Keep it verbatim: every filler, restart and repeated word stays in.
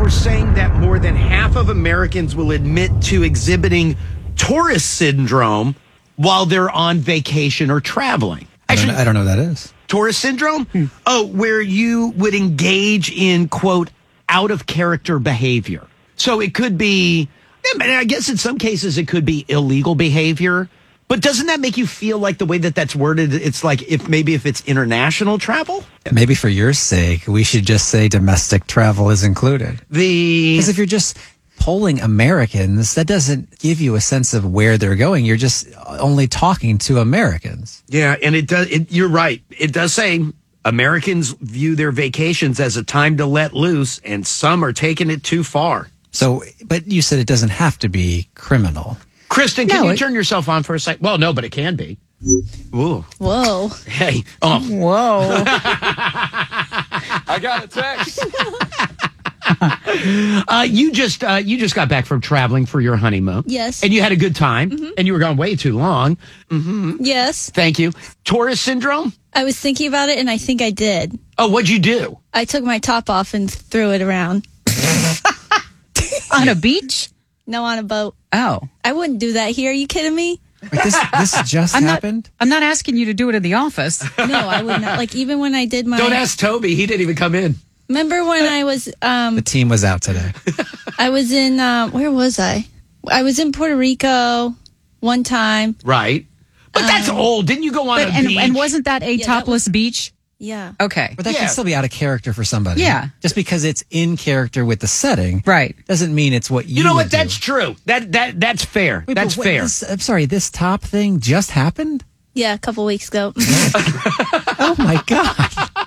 were saying that more than half of Americans will admit to exhibiting tourist syndrome while they're on vacation or traveling. Actually, I don't, I don't know what that is. Tourist syndrome? Hmm. Oh, where you would engage in, quote, out of character behavior. So it could be, I guess in some cases it could be illegal behavior. But doesn't that make you feel like the way that that's worded, it's like if maybe if it's international travel? Maybe for your sake, we should just say domestic travel is included. The Because if you're just polling Americans, that doesn't give you a sense of where they're going. You're just only talking to Americans. Yeah, and it does. It, you're right. It does say Americans view their vacations as a time to let loose, and some are taking it too far. So, but you said it doesn't have to be criminal. Kristen, can No, you it- turn yourself on for a second? Well, no, but it can be. Ooh. Whoa. Hey. Oh. Whoa. I got a text. Uh, you just uh, you just got back from traveling for your honeymoon. Yes. And you had a good time. Mm-hmm. And you were gone way too long. Yes. Thank you. Tourist syndrome? I was thinking about it, and I think I did. Oh, what'd you do? I took my top off and threw it around. On a beach? No, on a boat. Oh. I wouldn't do that here. Are you kidding me? Wait, this this just I'm happened? Not, I'm not asking you to do it in the office. No, I would not. Like, even when I did my... Don't ask Toby. He didn't even come in. Remember when I was... um The team was out today. I was in... Um, where was I? I was in Puerto Rico one time. Right. But that's Um, old. Didn't you go on But, a and, beach? and wasn't that a Yeah, that topless beach? Yeah. Okay. But that Yeah. can still be out of character for somebody. Yeah. Just because it's in character with the setting. Right. Doesn't mean it's what you You know would what? That's do. true. That that That's fair. Wait, that's but wait, fair. this- I'm sorry, this top thing just happened? Yeah, a couple weeks ago. Oh my God.